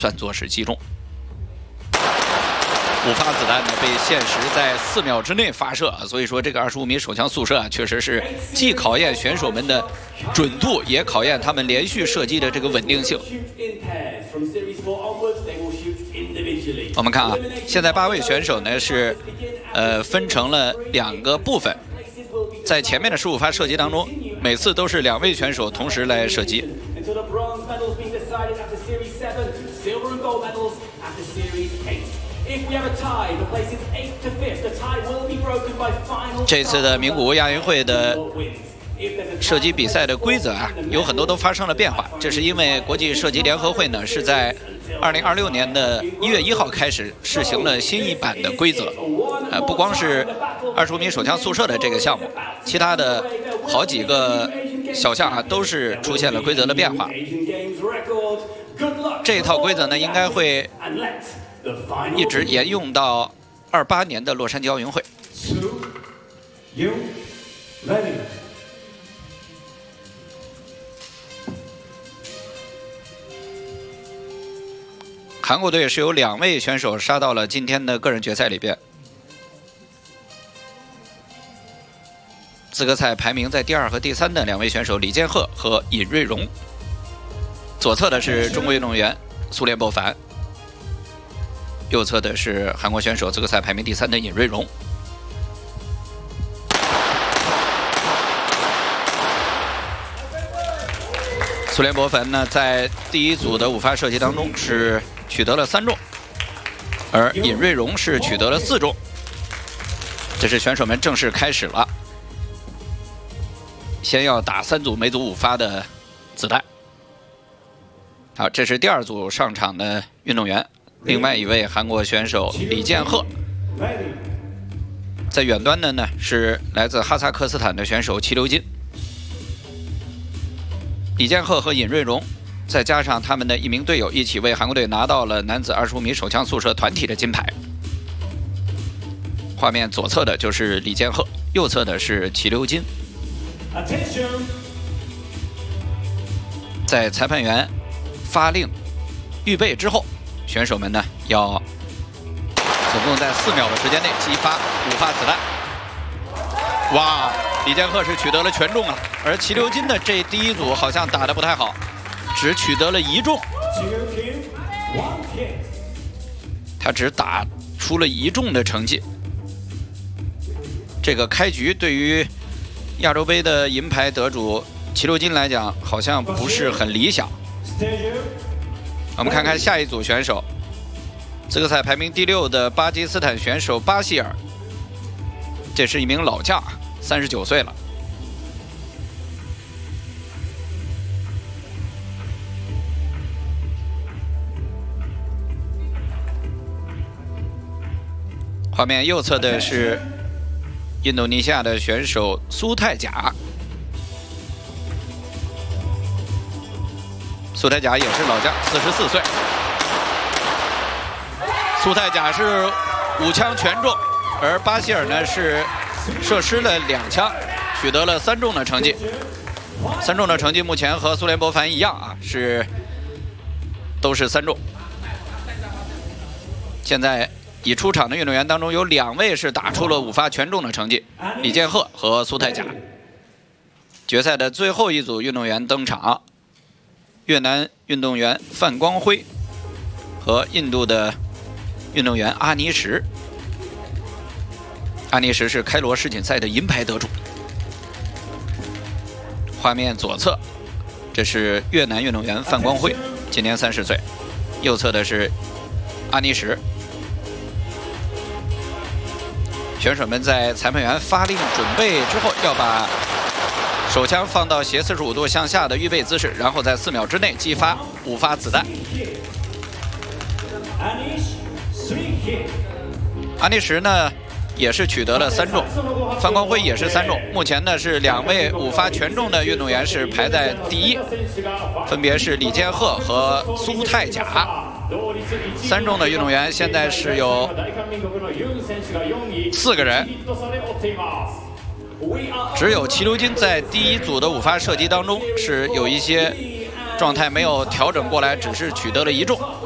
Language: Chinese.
算作是击中。5发子弹呢被限时在4秒之内发射，所以说这个25米手枪速射啊，确实是既考验选手们的准度，也考验他们连续射击的这个稳定性。我们看啊，现在8位选手呢是分成了2个部分，在前面的15发射击当中，每次都是2位选手同时来射击。这次的名古屋亚运会的射击比赛的规则啊，有很多都发生了变化。这是因为国际射击联合会呢是在2026年的1月1号开始试行了新一版的规则。不光是25米手枪速射的这个项目，其他的好几个小项啊都是出现了规则的变化。这一套规则呢，应该会一直沿用到28年的洛杉矶奥运会。韩国队是有2位选手杀到了今天的个人决赛里边，资格赛排名在第2和第3的2位选手李建赫和尹瑞荣。左侧的是中国运动员苏联博凡，右侧的是韩国选手资格赛排名第3的尹瑞荣。苏联博凡呢，在第1组的5发射击当中是取得了3中，而尹瑞荣是取得了4中。这是选手们正式开始了，先要打3组，每组5发的子弹。好，这是第2组上场的运动员，另外一位韩国选手李建赫。在远端的呢是来自哈萨克斯坦的选手齐留金。李建赫和尹瑞荣，再加上他们的1名队友，一起为韩国队拿到了男子25米手枪速射团体的金牌。画面左侧的就是李建赫，右侧的是齐留金。在裁判员发令预备之后，选手们呢要总共在4秒的时间内击发5发子弹。哇，李建赫是取得了全中啊，而齐留金的这第1组好像打得不太好，只取得了1中。他只打出了1中的成绩。这个开局对于亚洲杯的银牌得主齐留金来讲，好像不是很理想。我们看看下一组选手，资格赛排名第6的巴基斯坦选手巴希尔，这是一名老将，39岁了。画面右侧的是印度尼西亚的选手苏泰贾。苏泰贾也是老将，44岁。苏泰贾是5枪全中，而巴希尔呢是射失了2枪，取得了3中的成绩。3中的成绩目前和苏联博凡一样啊，都是3中。现在已出场的运动员当中有2位是打出了5发全中的成绩，李建赫和苏泰贾。决赛的最后一组运动员登场，越南运动员范光辉和印度的运动员阿尼什。阿尼什是开罗世锦赛的银牌得主。画面左侧，这是越南运动员范光辉，今年30岁。右侧的是阿尼什。选手们在裁判员发令准备之后，要把手枪放到斜45度向下的预备姿势，然后在4秒之内击发5发子弹。阿尼什呢也是取得了3中，范光辉也是3中。目前呢是2位5发全中的运动员是排在第1，分别是李建赫和苏泰贾。3中的运动员现在是有4个人，只有齐留金在第1组的5发射击当中是有一些状态没有调整过来，只是取得了1中。